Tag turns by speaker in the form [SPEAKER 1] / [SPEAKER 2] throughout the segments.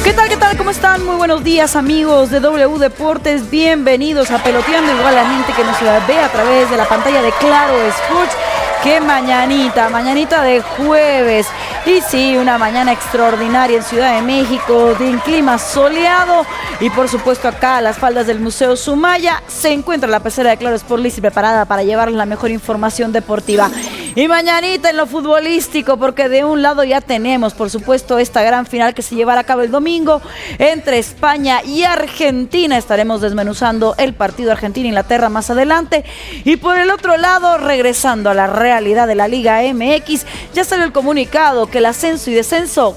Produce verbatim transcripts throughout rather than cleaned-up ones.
[SPEAKER 1] ¿Qué tal, qué tal? ¿Cómo están? Muy buenos días, amigos de W Deportes. Bienvenidos a Peloteando, igual a la gente que nos ve a través de la pantalla de Claro Sports. ¡Qué mañanita! Mañanita de jueves. Y sí, una mañana extraordinaria en Ciudad de México, de un clima soleado. Y por supuesto acá a las faldas del Museo Sumaya se encuentra la pecera de Claro Sport lista y preparada para llevarles la mejor información deportiva. Y mañanita en lo futbolístico, porque de un lado ya tenemos, por supuesto, esta gran final que se llevará a cabo el domingo entre España y Argentina. Estaremos desmenuzando el partido Argentina-Inglaterra más adelante. Y por el otro lado, regresando a la realidad de la Liga M X, ya salió el comunicado que el ascenso y descenso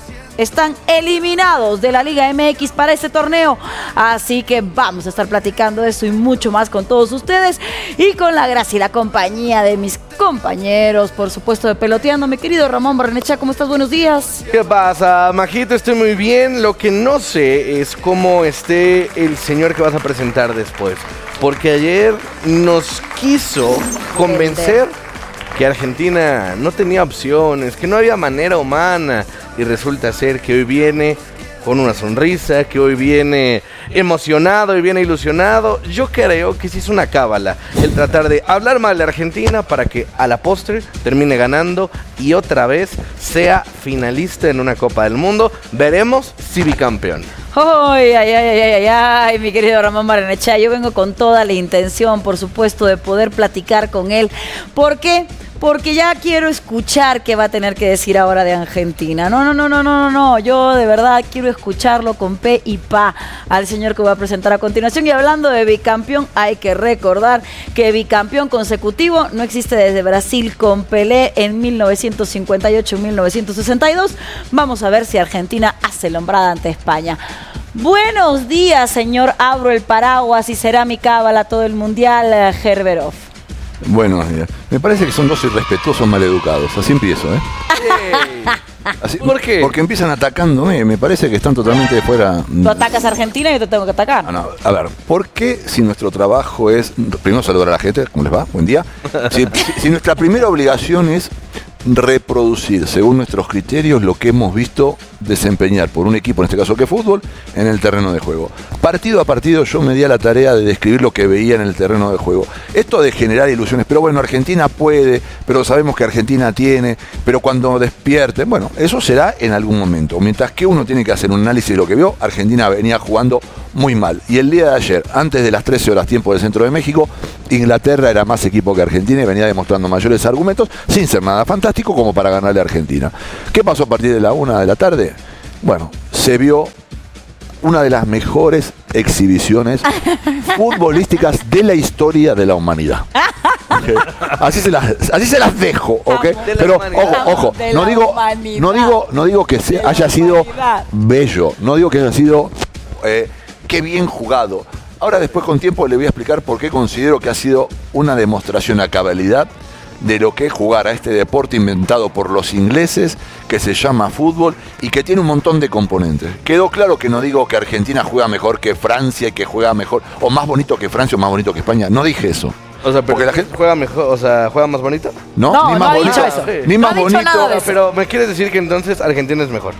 [SPEAKER 1] están eliminados de la Liga M X para este torneo, así que vamos a estar platicando de eso y mucho más con todos ustedes y con la gracia y la compañía de mis compañeros, por supuesto, de Peloteando. Mi querido Ramón Barrenechea, ¿cómo estás? Buenos días.
[SPEAKER 2] ¿Qué pasa, Majito? Estoy muy bien. Lo que no sé es cómo esté el señor que vas a presentar después, porque ayer nos quiso convencer que Argentina no tenía opciones, que no había manera humana, y resulta ser que hoy viene con una sonrisa, que hoy viene emocionado y viene ilusionado. Yo creo que sí es una cábala el tratar de hablar mal de Argentina para que a la postre termine ganando y otra vez sea finalista en una Copa del Mundo. Veremos si bicampeón.
[SPEAKER 1] Ay, ay, ay, ay, ay, ay, mi querido Ramón Barrenechea, yo vengo con toda la intención, por supuesto, de poder platicar con él. ¿Por qué? Porque ya quiero escuchar qué va a tener que decir ahora de Argentina. No, no, no, no, no, no, yo de verdad quiero escucharlo con pe y pa al señor que voy a presentar a continuación. Y hablando de bicampeón, hay que recordar que bicampeón consecutivo no existe desde Brasil con Pelé en mil novecientos cincuenta y ocho y mil novecientos sesenta y dos. Vamos a ver si Argentina hace la hombrada ante España. Buenos días, señor Abro el Paraguas y será mi cábala todo el mundial, Gerberov.
[SPEAKER 3] Buenos días. Me parece que son dos irrespetuosos maleducados. Así empiezo, ¿eh? Así, ¿por qué? Porque empiezan atacándome. Me parece que están totalmente fuera.
[SPEAKER 1] Tú atacas a Argentina y yo te tengo que atacar.
[SPEAKER 3] No, no. A ver, ¿por qué si nuestro trabajo es... Primero saludar a la gente. ¿Cómo les va? Buen día. Si, si, si nuestra primera obligación es reproducir, según nuestros criterios, lo que hemos visto desempeñar por un equipo, en este caso que fútbol, en el terreno de juego. Partido a partido yo me di a la tarea de describir lo que veía en el terreno de juego. Esto de generar ilusiones, pero bueno, Argentina puede, pero sabemos que Argentina tiene, pero cuando despierte, bueno, eso será en algún momento. Mientras que uno tiene que hacer un análisis de lo que vio, Argentina venía jugando muy mal. Y el día de ayer, antes de las trece horas tiempo del centro de México, Inglaterra era más equipo que Argentina y venía demostrando mayores argumentos, sin ser nada fantástico como para ganarle a Argentina. ¿Qué pasó a partir de la una de la tarde? Bueno, se vio una de las mejores exhibiciones futbolísticas de la historia de la humanidad. Okay. Así se las, así se las dejo, ¿ok? Pero ojo, ojo, no digo, no digo, no digo que se, haya sido bello, no digo que haya sido eh, qué bien jugado. Ahora después con tiempo le voy a explicar por qué considero que ha sido una demostración a cabalidad de lo que es jugar a este deporte inventado por los ingleses, que se llama fútbol y que tiene un montón de componentes. Quedó claro que no digo que Argentina juega mejor que Francia y que juega mejor, o más bonito que Francia o más bonito que España. No dije eso.
[SPEAKER 2] O sea, porque la gente juega mejor, o sea, juega más bonito.
[SPEAKER 3] No,
[SPEAKER 1] no
[SPEAKER 3] ni
[SPEAKER 1] no
[SPEAKER 3] más
[SPEAKER 1] ha
[SPEAKER 3] bonito,
[SPEAKER 1] dicho eso.
[SPEAKER 3] ni
[SPEAKER 1] no
[SPEAKER 3] más bonito.
[SPEAKER 2] Pero me quieres decir que entonces Argentina es mejor.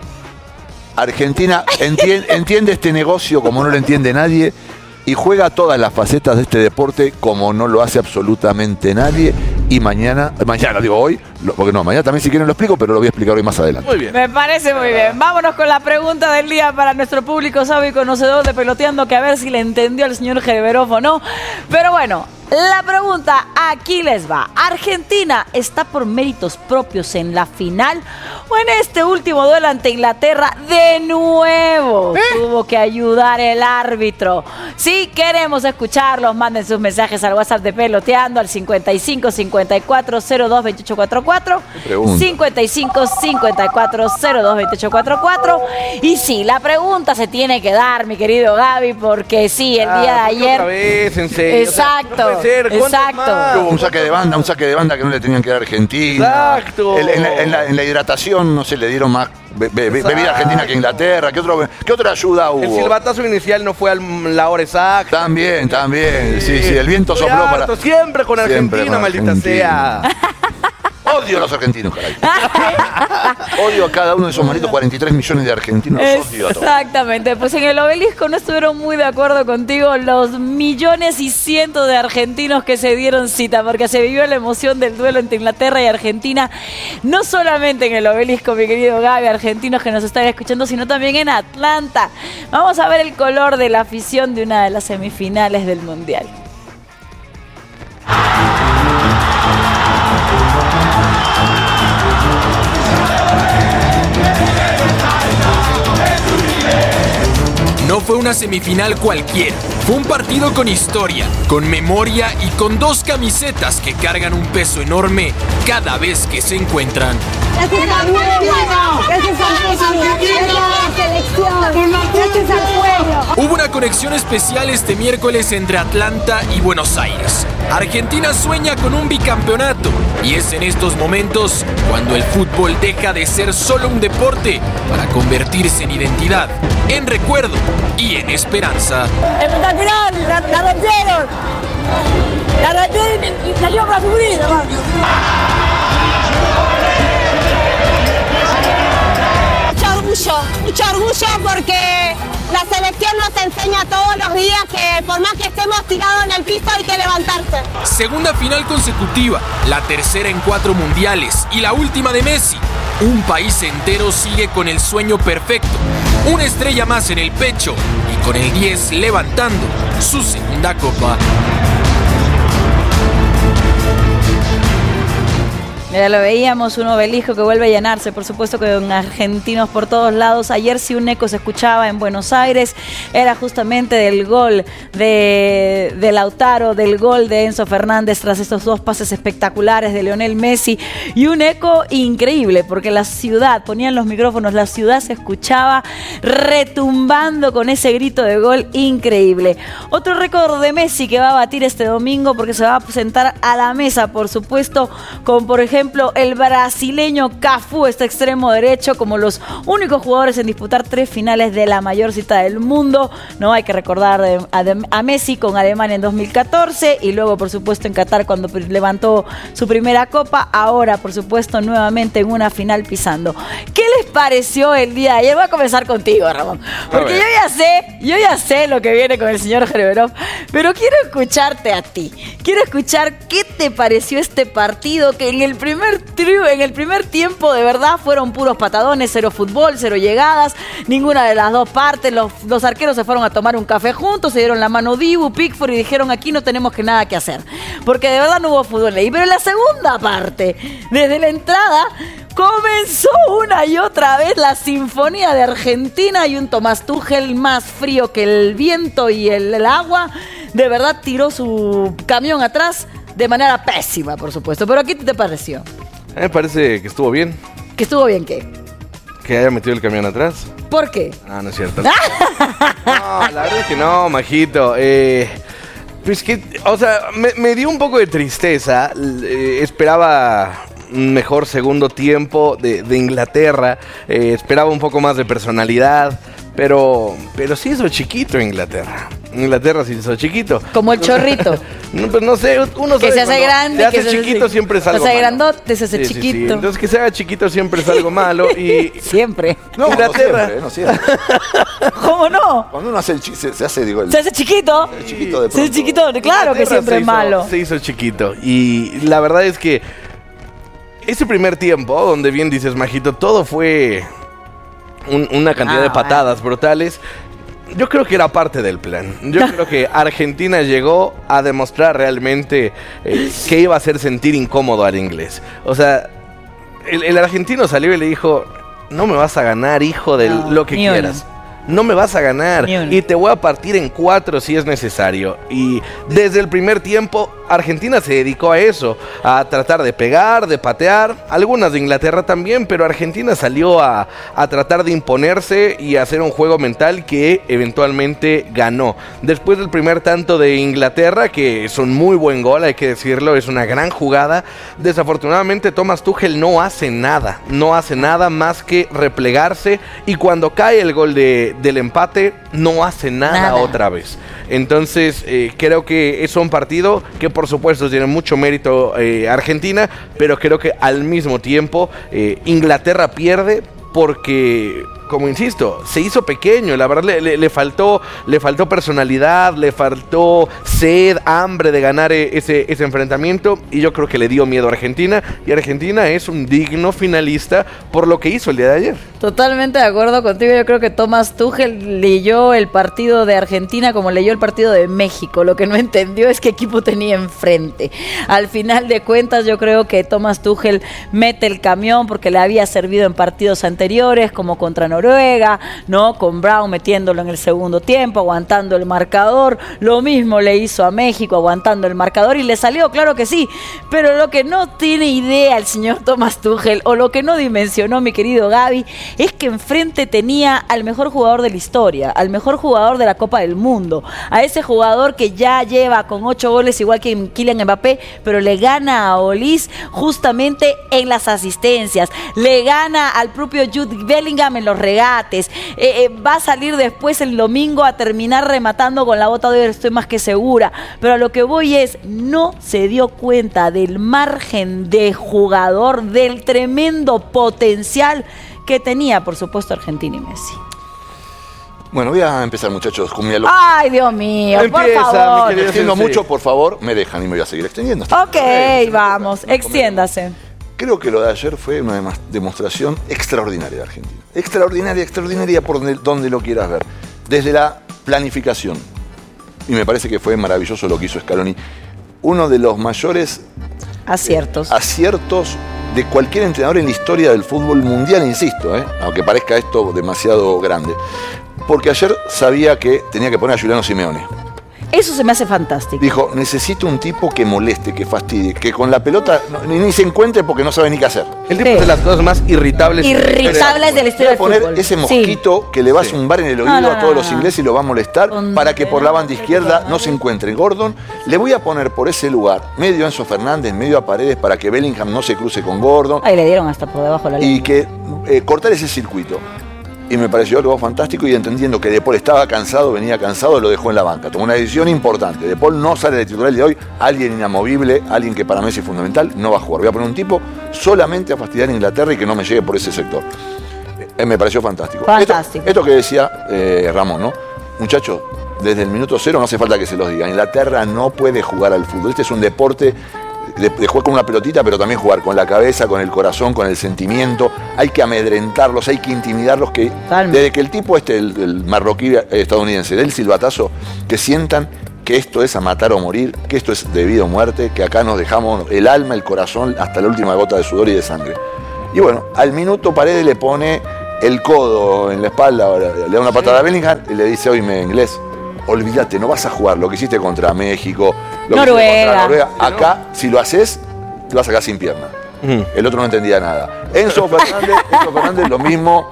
[SPEAKER 3] Argentina entiende, entiende este negocio como no lo entiende nadie y juega todas las facetas de este deporte como no lo hace absolutamente nadie. Y mañana, mañana digo hoy, porque no, mañana también si quieren lo explico, pero lo voy a explicar hoy más adelante.
[SPEAKER 2] Muy bien.
[SPEAKER 1] Me parece muy bien. Vámonos con la pregunta del día para nuestro público sabio y conocedor de Peloteando, que a ver si le entendió al señor Gerberov o no. Pero bueno, la pregunta aquí les va. ¿Argentina está por méritos propios en la final o en este último duelo ante Inglaterra de nuevo ¿Eh? tuvo que ayudar el árbitro? Si queremos escucharlos, manden sus mensajes al WhatsApp de Peloteando al cincuenta y cinco cincuenta y cuatro cero dos veintiocho cuarenta y cuatro, cincuenta y cinco cincuenta y cuatro cero dos veintiocho cuarenta y cuatro. Y sí, la pregunta se tiene que dar, mi querido Gaby, porque sí, el ah, día de ayer.
[SPEAKER 2] Otra vez, en serio.
[SPEAKER 1] Exacto. O sea, no
[SPEAKER 2] ser,
[SPEAKER 1] exacto.
[SPEAKER 3] Hubo un saque de banda, un saque de banda que no le tenían que dar a Argentina.
[SPEAKER 2] Exacto.
[SPEAKER 3] En, en, la, en, la, en la hidratación, no sé, le dieron más be, be, bebida argentina que Inglaterra. ¿Qué, otro, ¿Qué otra ayuda hubo?
[SPEAKER 2] El silbatazo inicial no fue a la hora exacta.
[SPEAKER 3] También, también. Sí, sí, el viento sopló para.
[SPEAKER 2] Siempre con Argentina, siempre con maldita Argentina. sea.
[SPEAKER 3] Odio a los argentinos, caray. Odio a cada uno de esos malditos cuarenta y tres millones de argentinos. Odio a todos.
[SPEAKER 1] Exactamente, pues en el Obelisco no estuvieron muy de acuerdo contigo los millones y cientos de argentinos que se dieron cita, porque se vivió la emoción del duelo entre Inglaterra y Argentina, no solamente en el Obelisco, mi querido Gaby, argentinos que nos están escuchando, sino también en Atlanta. Vamos a ver el color de la afición de una de las semifinales del Mundial.
[SPEAKER 4] No fue una semifinal cualquiera, fue un partido con historia, con memoria y con dos camisetas que cargan un peso enorme cada vez que se encuentran.
[SPEAKER 5] Gracias al pueblo, gracias a la selección, gracias al pueblo.
[SPEAKER 4] Hubo una conexión especial este miércoles entre Atlanta y Buenos Aires. Argentina sueña con un bicampeonato y es en estos momentos cuando el fútbol deja de ser solo un deporte para convertirse en identidad, en recuerdo y en esperanza.
[SPEAKER 5] Espectacular, la, la rompieron, la rompieron y salió para su vida. Mucho orgullo, mucho orgullo porque la selección nos enseña todos los días que por más que estemos tirados en el piso hay que levantarse.
[SPEAKER 4] Segunda final consecutiva, la tercera en cuatro mundiales y la última de Messi. Un país entero sigue con el sueño perfecto, una estrella más en el pecho y con el diez levantando su segunda copa.
[SPEAKER 1] Ya lo veíamos, un Obelisco que vuelve a llenarse, por supuesto que con argentinos por todos lados. Ayer sí un eco se escuchaba en Buenos Aires, era justamente del gol de, de Lautaro, del gol de Enzo Fernández tras estos dos pases espectaculares de Lionel Messi, y un eco increíble porque la ciudad, ponían los micrófonos, la ciudad se escuchaba retumbando con ese grito de gol increíble. Otro récord de Messi que va a batir este domingo porque se va a sentar a la mesa, por supuesto, con por ejemplo el brasileño Cafú, este extremo derecho, como los únicos jugadores en disputar tres finales de la mayor cita del mundo. No hay que recordar a, a Messi con Alemania en dos mil catorce y luego por supuesto en Qatar cuando levantó su primera copa. Ahora por supuesto nuevamente en una final pisando. ¿Qué les pareció el día de ayer? Voy a comenzar contigo, Ramón, porque yo ya sé, yo ya sé lo que viene con el señor Gerberov, pero quiero escucharte a ti. Quiero escuchar qué te pareció este partido que en el primer Primer, en el primer tiempo de verdad fueron puros patadones, cero fútbol, cero llegadas, ninguna de las dos partes. Los, los arqueros se fueron a tomar un café juntos, se dieron la mano Dibu, Pickford y dijeron aquí no tenemos que nada que hacer, porque de verdad no hubo fútbol ahí. Pero en la segunda parte, desde la entrada, comenzó una y otra vez la sinfonía de Argentina y un Tomás Tuchel más frío que el viento y el, el agua. De verdad tiró su camión atrás de manera pésima, por supuesto. ¿Pero a qué te pareció?
[SPEAKER 2] A mí me parece que estuvo bien.
[SPEAKER 1] ¿Que estuvo bien qué?
[SPEAKER 2] Que haya metido el camión atrás.
[SPEAKER 1] ¿Por qué?
[SPEAKER 2] Ah, no es cierto. No, la verdad es que no, majito. Eh, pues que, o sea, me, me dio un poco de tristeza. Eh, esperaba un mejor segundo tiempo de, de Inglaterra. Eh, esperaba un poco más de personalidad. Pero, pero sí hizo chiquito Inglaterra. Inglaterra sí hizo chiquito.
[SPEAKER 1] Como el chorrito.
[SPEAKER 2] No, pues no sé, uno
[SPEAKER 1] que
[SPEAKER 2] sabe
[SPEAKER 1] se hace grande,
[SPEAKER 2] se hace
[SPEAKER 1] que se
[SPEAKER 2] chiquito
[SPEAKER 1] hace,
[SPEAKER 2] siempre es algo
[SPEAKER 1] se hace
[SPEAKER 2] malo.
[SPEAKER 1] grandote, se hace
[SPEAKER 2] sí,
[SPEAKER 1] chiquito.
[SPEAKER 2] Sí, sí. Entonces que se haga chiquito siempre es algo malo y
[SPEAKER 1] siempre.
[SPEAKER 3] No,
[SPEAKER 2] Inglaterra.
[SPEAKER 3] no siempre, no siempre.
[SPEAKER 1] ¿Cómo no?
[SPEAKER 3] Cuando uno hace el chi- se, se hace, digo, el,
[SPEAKER 1] Se hace chiquito.
[SPEAKER 3] el chiquito de
[SPEAKER 1] Se hace
[SPEAKER 3] pronto.
[SPEAKER 1] chiquito, claro que
[SPEAKER 2] Inglaterra
[SPEAKER 1] siempre
[SPEAKER 2] se
[SPEAKER 1] es
[SPEAKER 2] hizo-
[SPEAKER 1] malo.
[SPEAKER 2] Se hizo chiquito y la verdad es que ese primer tiempo, donde bien dices, majito, todo fue un- una cantidad
[SPEAKER 1] Ah,
[SPEAKER 2] de patadas brutales. Yo creo que era parte del plan. Yo creo que Argentina llegó a demostrar realmente eh, que iba a hacer sentir incómodo al inglés. O sea, el, el argentino salió y le dijo, no me vas a ganar, hijo de
[SPEAKER 1] No,
[SPEAKER 2] lo que
[SPEAKER 1] ni uno.
[SPEAKER 2] quieras. No me vas a ganar
[SPEAKER 1] Ni uno.
[SPEAKER 2] y te voy a partir en cuatro si es necesario. Y desde el primer tiempo Argentina se dedicó a eso, a tratar de pegar, de patear, algunas de Inglaterra también, pero Argentina salió a, a tratar de imponerse y hacer un juego mental que eventualmente ganó. Después del primer tanto de Inglaterra, que es un muy buen gol, hay que decirlo, es una gran jugada, desafortunadamente Thomas Tuchel no hace nada, no hace nada más que replegarse, y cuando cae el gol de, del empate, no hace nada,
[SPEAKER 1] Nada.
[SPEAKER 2] otra vez. Entonces, eh, creo que es un partido que por supuesto tiene mucho mérito eh, Argentina, pero creo que al mismo tiempo eh, Inglaterra pierde porque, como insisto, se hizo pequeño. La verdad le, le, le faltó le faltó personalidad, le faltó sed, hambre de ganar ese, ese enfrentamiento, y yo creo que le dio miedo a Argentina, y Argentina es un digno finalista por lo que hizo el día de ayer.
[SPEAKER 1] Totalmente de acuerdo contigo. Yo creo que Thomas Tuchel leyó el partido de Argentina como leyó el partido de México. Lo que no entendió es qué equipo tenía enfrente. Al final de cuentas, yo creo que Thomas Tuchel mete el camión porque le había servido en partidos anteriores, como contra Noruega, ¿no? Con Brown metiéndolo en el segundo tiempo, aguantando el marcador. Lo mismo le hizo a México, aguantando el marcador, y le salió, claro que sí. Pero lo que no tiene idea el señor Thomas Tuchel, o lo que no dimensionó mi querido Gaby, es que enfrente tenía al mejor jugador de la historia, al mejor jugador de la Copa del Mundo, a ese jugador que ya lleva con ocho goles igual que Kylian Mbappé, pero le gana a Olise justamente en las asistencias, le gana al propio Jude Bellingham en los regates, eh, eh, va a salir después el domingo a terminar rematando con la bota de oro, estoy más que segura, pero a lo que voy es, no se dio cuenta del margen de jugador, del tremendo potencial que tenía, por supuesto, Argentina y Messi.
[SPEAKER 3] Bueno, voy a empezar, muchachos, con mi alumno.
[SPEAKER 1] Ay, Dios mío, por
[SPEAKER 2] Empieza, mi
[SPEAKER 1] favor.
[SPEAKER 2] querido
[SPEAKER 3] Extiendo
[SPEAKER 2] Sensei.
[SPEAKER 3] mucho, por favor, me dejan y me voy a seguir extendiendo.
[SPEAKER 1] Ok, vamos, extiéndase.
[SPEAKER 3] Creo que lo de ayer fue una dema- demostración extraordinaria de Argentina. Extraordinaria, extraordinaria por donde, donde lo quieras ver. Desde la planificación. Y me parece que fue maravilloso lo que hizo Scaloni. Uno de los mayores
[SPEAKER 1] Aciertos.
[SPEAKER 3] aciertos de cualquier entrenador en la historia del fútbol mundial, insisto, ¿eh? Aunque parezca esto demasiado grande. Porque ayer sabía que tenía que poner a Giuliano Simeone.
[SPEAKER 1] Eso se me hace fantástico.
[SPEAKER 3] Dijo, necesito un tipo que moleste, que fastidie, que con la pelota no- ni, ni se encuentre porque no sabe ni qué hacer.
[SPEAKER 2] El tipo
[SPEAKER 1] Sí.
[SPEAKER 2] de las cosas más irritables.
[SPEAKER 1] Irritables de la historia del
[SPEAKER 3] Quiero poner
[SPEAKER 1] fútbol.
[SPEAKER 3] ese
[SPEAKER 1] Sí.
[SPEAKER 3] mosquito que le va a
[SPEAKER 2] Sí.
[SPEAKER 3] zumbar en el
[SPEAKER 1] No,
[SPEAKER 3] oído
[SPEAKER 1] no,
[SPEAKER 3] a todos
[SPEAKER 1] no,
[SPEAKER 3] los
[SPEAKER 1] no.
[SPEAKER 3] ingleses y lo va a molestar
[SPEAKER 1] Con-
[SPEAKER 3] para que por la banda izquierda no se encuentre Gordon. Le voy a poner por ese lugar medio a Enzo Fernández, medio a Paredes para que Bellingham no se cruce con Gordon
[SPEAKER 1] Ahí le dieron hasta por debajo de la
[SPEAKER 3] y
[SPEAKER 1] línea.
[SPEAKER 3] que eh, cortar ese circuito. Y me pareció algo fantástico, y entendiendo que De Paul estaba cansado, venía cansado, lo dejó en la banca. Tomó una decisión importante. De Paul no sale de titular el de hoy, alguien inamovible, alguien que para Messi es fundamental, no va a jugar. Voy a poner un tipo solamente a fastidiar a Inglaterra y que no me llegue por ese sector. Eh, me pareció fantástico.
[SPEAKER 1] Fantástico.
[SPEAKER 3] Esto, esto que decía eh, Ramón, ¿no? Muchachos, desde el minuto cero no hace falta que se los diga. Inglaterra no puede jugar al fútbol. Este es un deporte de, de jugar con una pelotita, pero también jugar con la cabeza, con el corazón, con el sentimiento. Hay que amedrentarlos, hay que intimidarlos. Que
[SPEAKER 1] Totalmente.
[SPEAKER 3] desde que el tipo este, el, el marroquí eh, estadounidense, del silbatazo, que sientan que esto es a matar o morir, que esto es de vida o muerte, que acá nos dejamos el alma, el corazón, hasta la última gota de sudor y de sangre. Y bueno, al minuto Paredes le pone el codo en la espalda, le da una patada a Bellingham y le dice, oíme, inglés, olvídate, no vas a jugar lo que hiciste contra México, lo
[SPEAKER 1] Noruega.
[SPEAKER 3] que hiciste contra Noruega. Acá, si lo haces, te vas a sacar sin pierna.
[SPEAKER 2] Ujú.
[SPEAKER 3] El otro no entendía nada. Enzo Fernández, Enzo Fernández lo mismo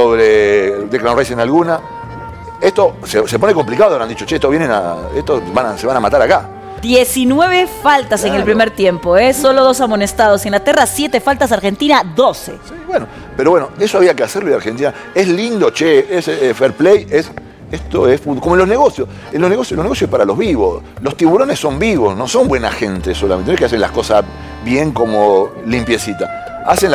[SPEAKER 3] sobre Declan Rice en alguna. Esto se, se pone complicado, ahora han dicho, che, esto vienen a, esto van a, se van a matar acá.
[SPEAKER 1] diecinueve faltas en el
[SPEAKER 3] Claro.
[SPEAKER 1] primer tiempo, ¿eh? Solo dos amonestados. Inglaterra, siete faltas. Argentina, doce.
[SPEAKER 3] Sí, bueno, pero bueno, eso había que hacerlo y Argentina. Es lindo, che, es eh, fair play, es. Esto es fútbol. Como en los negocios. En los negocios, los negocios es para los vivos. Los tiburones son vivos, no son buena gente solamente. No es que hacen las cosas bien como limpiecita. Hacen